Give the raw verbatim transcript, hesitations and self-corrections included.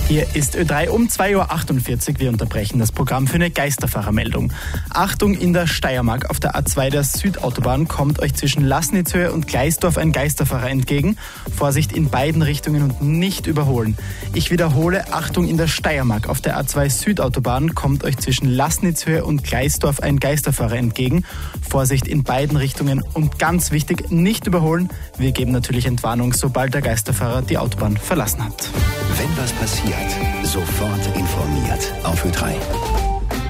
Hier ist Ö drei um zwei Uhr achtundvierzig. Wir unterbrechen das Programm für eine Geisterfahrermeldung. Achtung, in der Steiermark auf der A zwei der Südautobahn kommt euch zwischen Lassnitzhöhe und Gleisdorf ein Geisterfahrer entgegen. Vorsicht in beiden Richtungen und nicht überholen. Ich wiederhole, Achtung, in der Steiermark auf der A zwei Südautobahn kommt euch zwischen Lassnitzhöhe und Gleisdorf ein Geisterfahrer entgegen. Vorsicht in beiden Richtungen und ganz wichtig, nicht überholen. Wir geben natürlich Entwarnung, sobald der Geisterfahrer die Autobahn verlassen hat. Wenn was passiert, sofort informiert auf Ö drei.